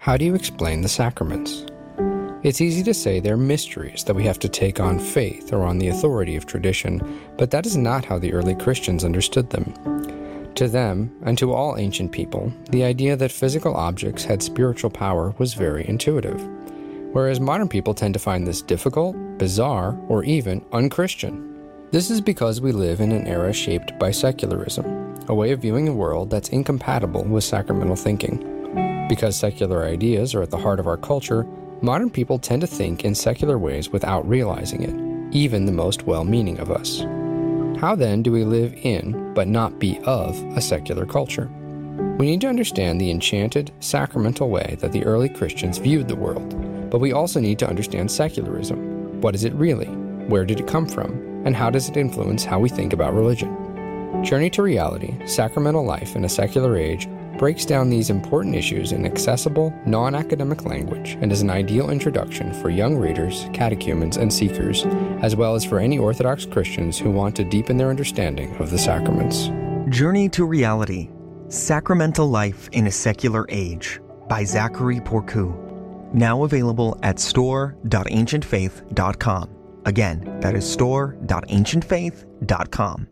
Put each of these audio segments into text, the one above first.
How do you explain the sacraments? It's easy to say they're mysteries that we have to take on faith or on the authority of tradition, but that is not how the early Christians understood them. To them, and to all ancient people, the idea that physical objects had spiritual power was very intuitive, whereas modern people tend to find this difficult, bizarre, or even unchristian. This is because we live in an era shaped by secularism, a way of viewing the world that's incompatible with sacramental thinking. Because secular ideas are at the heart of our culture, modern people tend to think in secular ways without realizing it, even the most well-meaning of us. How then do we live in, but not be of, a secular culture? We need to understand the enchanted, sacramental way that the early Christians viewed the world, but we also need to understand secularism. What is it really? Where did it come from? And how does it influence how we think about religion? Journey to Reality, Sacramental Life in a Secular Age breaks down these important issues in accessible, non-academic language and is an ideal introduction for young readers, catechumens, and seekers, as well as for any Orthodox Christians who want to deepen their understanding of the sacraments. Journey to Reality, Sacramental Life in a Secular Age by Zachary Porcu. Now available at store.ancientfaith.com. Again, that is store.ancientfaith.com.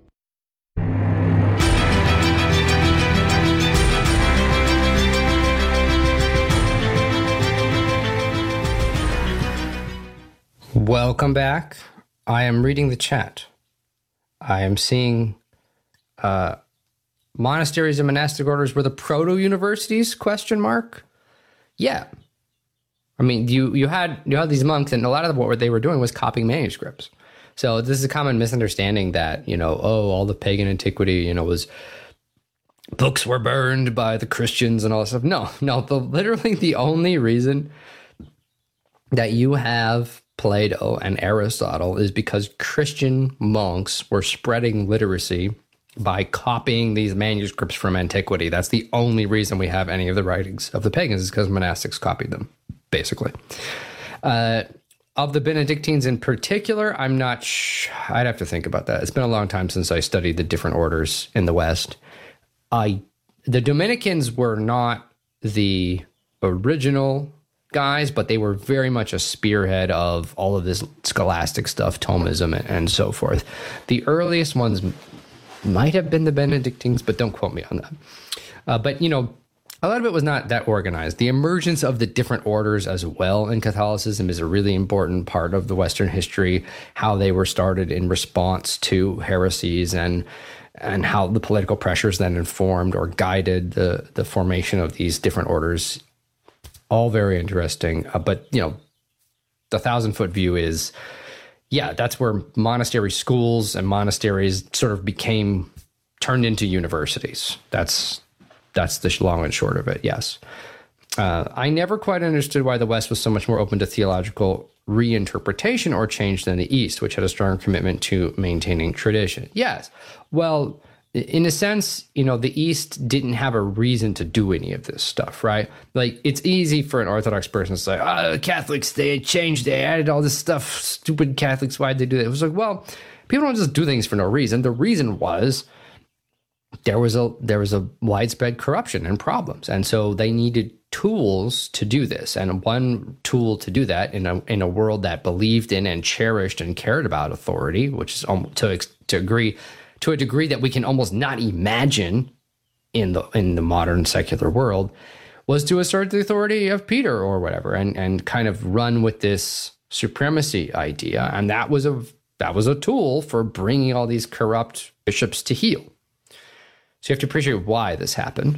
Welcome back. I am reading the chat. I am seeing monasteries and monastic orders were the proto-universities, ? Yeah. I mean, you had these monks, and a lot of what they were doing was copying manuscripts. So this is a common misunderstanding that, all the pagan antiquity, was books were burned by the Christians and all that stuff. No, literally the only reason that you have Plato and Aristotle is because Christian monks were spreading literacy by copying these manuscripts from antiquity. That's the only reason we have any of the writings of the pagans, is because monastics copied them, basically. Of the Benedictines in particular, I'm not I'd have to think about that. It's been a long time since I studied the different orders in the West. The Dominicans were not the original guys, but they were very much a spearhead of all of this scholastic stuff, Thomism and so forth. The earliest ones might have been the Benedictines, but don't quote me on that. But a lot of it was not that organized. The emergence of the different orders as well in Catholicism is a really important part of the Western history, how they were started in response to heresies and how the political pressures then informed or guided the formation of these different orders. All very interesting. But, the 1,000-foot view is, that's where monastery schools and monasteries sort of turned into universities. That's the long and short of it, yes. I never quite understood why the West was so much more open to theological reinterpretation or change than the East, which had a stronger commitment to maintaining tradition. Yes. Well, in a sense, the East didn't have a reason to do any of this stuff, right? Like, it's easy for an Orthodox person to say, Catholics, they added all this stuff. Stupid Catholics, why'd they do that? It was like, well, people don't just do things for no reason. The reason was there was a widespread corruption and problems. And so they needed tools to do this. And one tool to do that in a world that believed in and cherished and cared about authority, which is to a degree that we can almost not imagine in the modern secular world, was to assert the authority of Peter or whatever, and kind of run with this supremacy idea. And that was a tool for bringing all these corrupt bishops to heel. So you have to appreciate why this happened.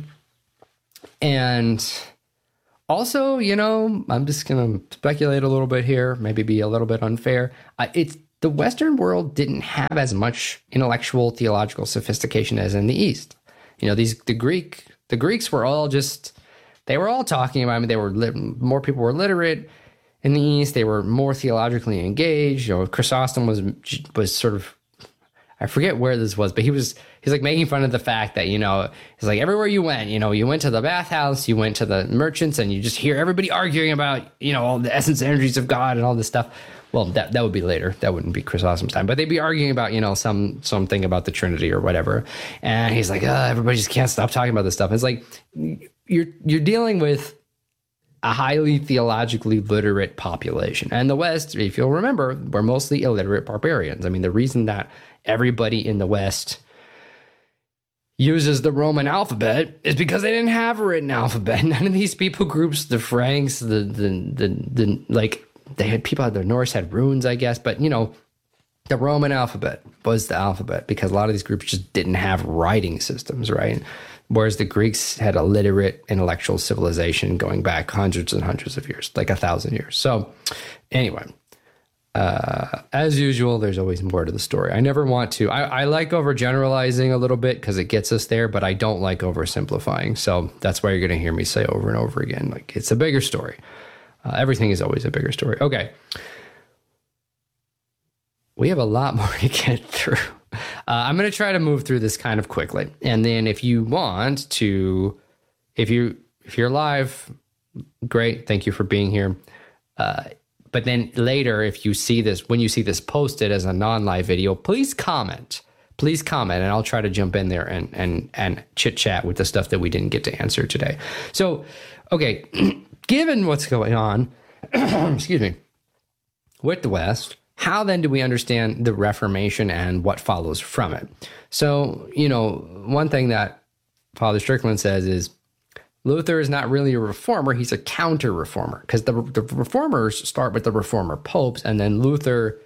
And also, I'm just going to speculate a little bit here, maybe be a little bit unfair. The Western world didn't have as much intellectual theological sophistication as in the East. The Greeks were all they were all talking about, more people were literate in the East. They were more theologically engaged. Chrysostom was sort of, I forget where this was, but he's like making fun of the fact that, he's like, everywhere you went, you went to the bathhouse, you went to the merchants, and you just hear everybody arguing about, all the essence and energies of God and all this stuff. Well, that would be later. That wouldn't be Chrysostom's time. But they'd be arguing about, something about the Trinity or whatever. And he's like, everybody just can't stop talking about this stuff. It's like, you're dealing with a highly theologically literate population. And the West, if you'll remember, were mostly illiterate barbarians. I mean, the reason that everybody in the West uses the Roman alphabet is because they didn't have a written alphabet. None of these people groups, the Franks, like they had people, the Norse had runes, I guess, but you know, the Roman alphabet was the alphabet because a lot of these groups just didn't have writing systems, right? Whereas the Greeks had a literate intellectual civilization going back hundreds and hundreds of years, like 1,000 years. So anyway, as usual, there's always more to the story. I never want to, I like overgeneralizing a little bit because it gets us there, but I don't like oversimplifying. So that's why you're going to hear me say over and over again, like it's a bigger story. Everything is always a bigger story. Okay. We have a lot more to get through. I'm going to try to move through this kind of quickly. And then if you want to, if you're live, great. Thank you for being here. But then later, if you see this, when you see this posted as a non-live video, please comment. Please comment, and I'll try to jump in there and chit-chat with the stuff that we didn't get to answer today. So, okay, given what's going on, excuse me, with the West, how then do we understand the Reformation and what follows from it? So, you know, one thing that Father Strickland says is, Luther is not really a reformer, he's a counter-reformer, because the reformers start with the reformer popes, and then Luther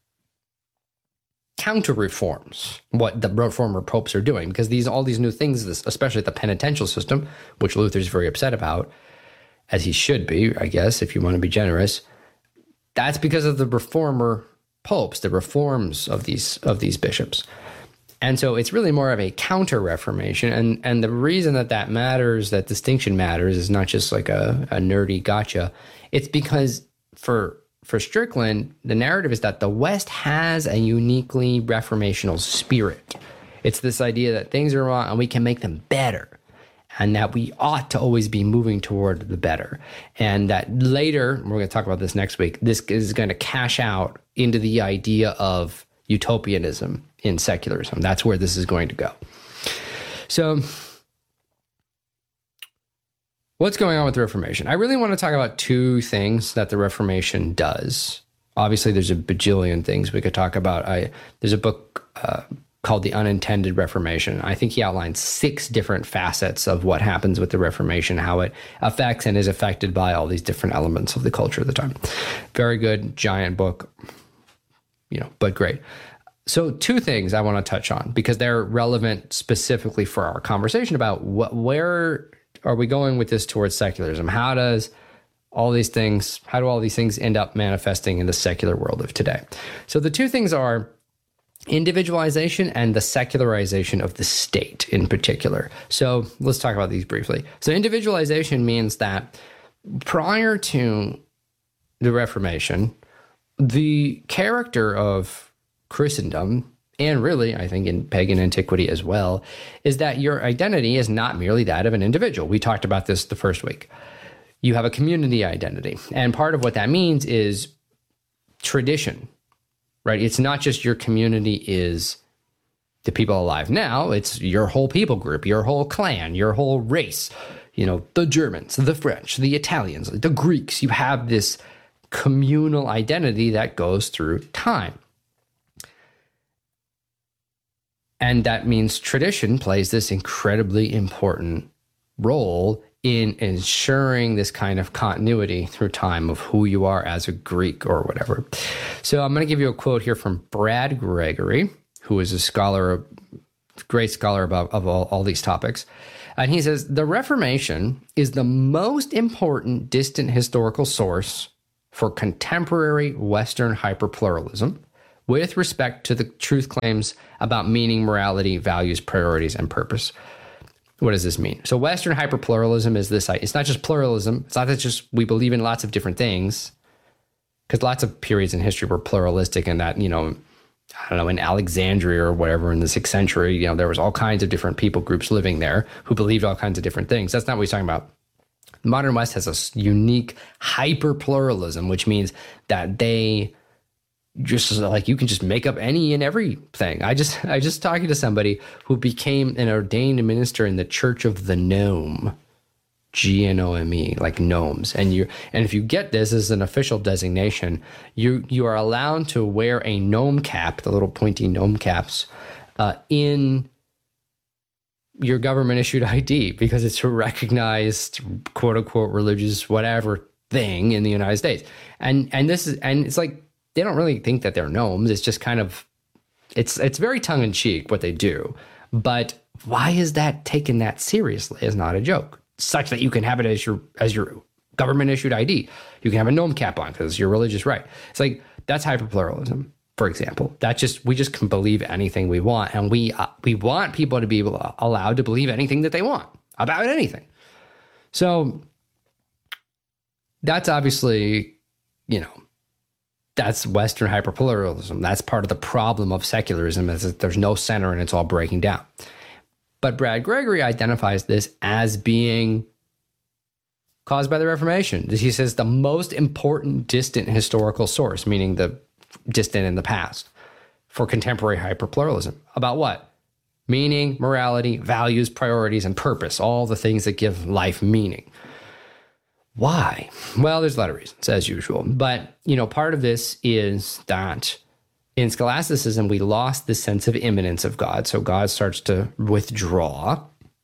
counter-reforms what the reformer popes are doing, because all these new things, especially the penitential system, which Luther's very upset about, as he should be, I guess, if you want to be generous, that's because of the reformer popes, the reforms of these bishops. And so it's really more of a counter-reformation. And the reason that matters, that distinction matters, is not just like a nerdy gotcha. It's because for Strickland, the narrative is that the West has a uniquely reformational spirit. It's this idea that things are wrong and we can make them better, and that we ought to always be moving toward the better. And that later, we're going to talk about this next week, this is going to cash out into the idea of utopianism in secularism. That's where this is going to go. So what's going on with the Reformation? I really want to talk about two things that the Reformation does. Obviously, there's a bajillion things we could talk about. There's a book called The Unintended Reformation. I think he outlines 6 different facets of what happens with the Reformation, how it affects and is affected by all these different elements of the culture of the time. Very good, giant book, but great. So 2 things I want to touch on because they're relevant specifically for our conversation about where are we going with this towards secularism? How do all these things end up manifesting in the secular world of today? So the 2 things are individualization and the secularization of the state in particular. So let's talk about these briefly. So individualization means that prior to the Reformation, the character of Christendom, and really I think in pagan antiquity as well, is that your identity is not merely that of an individual. We talked about this the first week. You have a community identity. And part of what that means is tradition. Right? It's not just your community is the people alive now, it's your whole people group, your whole clan, your whole race, the Germans, the French, the Italians, the Greeks. You have this communal identity that goes through time. And that means tradition plays this incredibly important role in ensuring this kind of continuity through time of who you are as a Greek or whatever. So I'm going to give you a quote here from Brad Gregory, who is a great scholar of all these topics. And he says, the Reformation is the most important distant historical source for contemporary Western hyperpluralism with respect to the truth claims about meaning, morality, values, priorities, and purpose. What does this mean? So Western hyperpluralism is this, it's not just pluralism. It's not that just we believe in lots of different things, because lots of periods in history were pluralistic and that, in Alexandria or whatever in the 6th century, there was all kinds of different people groups living there who believed all kinds of different things. That's not what he's talking about. The modern West has a unique hyperpluralism, which means that they just like you can just make up any and everything. I just talking to somebody who became an ordained minister in the Church of the Gnome. GNOME, like gnomes. And if you get this as an official designation, you are allowed to wear a gnome cap, the little pointy gnome caps, in your government issued ID, because it's a recognized quote unquote religious whatever thing in the United States. And it's like, they don't really think that they're gnomes. It's just kind of, it's very tongue in cheek what they do. But why is that taken that seriously? It's not a joke, such that you can have it as your government issued ID. You can have a gnome cap on because it's your religious right. It's like, that's hyperpluralism, for example. We just can believe anything we want, and we want people to be allowed to believe anything that they want about anything. So that's obviously, that's Western hyperpluralism. That's part of the problem of secularism, is that there's no center and it's all breaking down. But Brad Gregory identifies this as being caused by the Reformation. He says the most important distant historical source, meaning the distant in the past, for contemporary hyperpluralism. About what? Meaning, morality, values, priorities, and purpose, all the things that give life meaning. Why? Well, there's a lot of reasons, as usual. But, part of this is that in scholasticism, we lost the sense of immanence of God. So God starts to withdraw.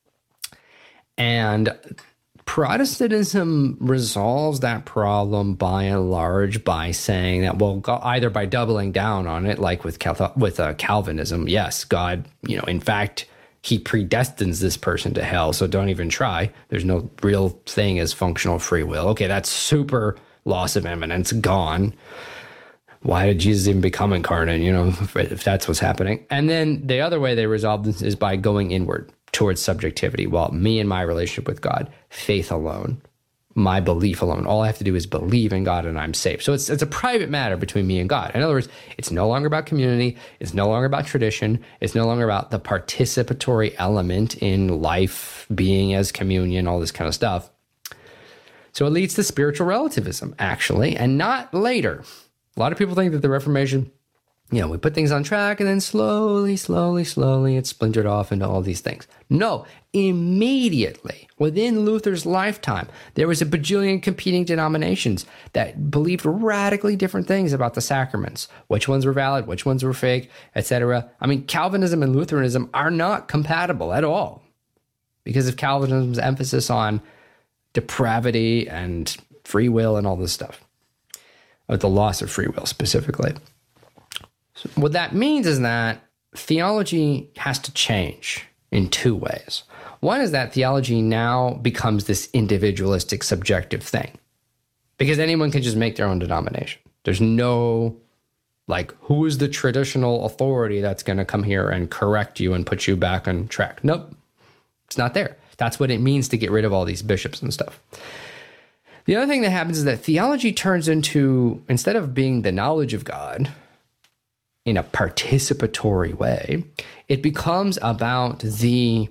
And Protestantism resolves that problem by and large by saying that, well, either by doubling down on it, like with Calvinism, yes, God, in fact, he predestines this person to hell, so don't even try. There's no real thing as functional free will. Okay, that's super loss of immanence, gone. Why did Jesus even become incarnate, if that's what's happening? And then the other way they resolve this is by going inward towards subjectivity. Well, me and my relationship with God, faith alone, my belief alone. All I have to do is believe in God and I'm safe. So it's a private matter between me and God. In other words, it's no longer about community. It's no longer about tradition. It's no longer about the participatory element in life, being as communion, all this kind of stuff. So it leads to spiritual relativism, actually, and not later. A lot of people think that the Reformation, we put things on track and then slowly, it splintered off into all these things. No, immediately, within Luther's lifetime, there was a bajillion competing denominations that believed radically different things about the sacraments, which ones were valid, which ones were fake, etc. I mean, Calvinism and Lutheranism are not compatible at all because of Calvinism's emphasis on depravity and free will and all this stuff, with the loss of free will specifically. So what that means is that theology has to change in two ways. One is that theology now becomes this individualistic, subjective thing, because anyone can just make their own denomination. There's no, who is the traditional authority that's going to come here and correct you and put you back on track? Nope, it's not there. That's what it means to get rid of all these bishops and stuff. The other thing that happens is that theology turns into, instead of being the knowledge of God in a participatory way, it becomes about the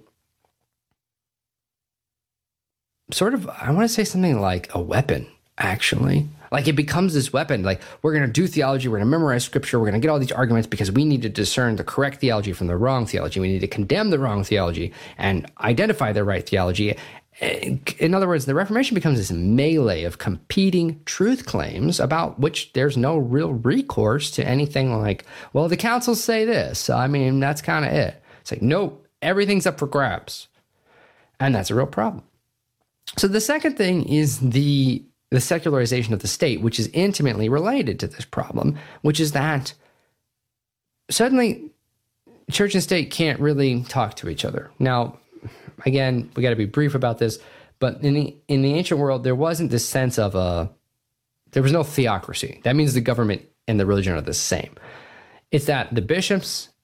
sort of, I want to say something like a weapon, actually. Like, it becomes this weapon. Like, we're going to do theology, we're going to memorize scripture, we're going to get all these arguments because we need to discern the correct theology from the wrong theology. We need to condemn the wrong theology and identify the right theology. In other words, the Reformation becomes this melee of competing truth claims about which there's no real recourse to anything like, well, the councils say this. I mean, that's kind of it. It's like, nope, everything's up for grabs. And that's a real problem. So the second thing is the secularization of the state, which is intimately related to this problem, which is that suddenly church and state can't really talk to each other. Now, again, we got to be brief about this, but in the ancient world, there wasn't this sense of there was no theocracy. That means the government and the religion are the same. It's that the bishops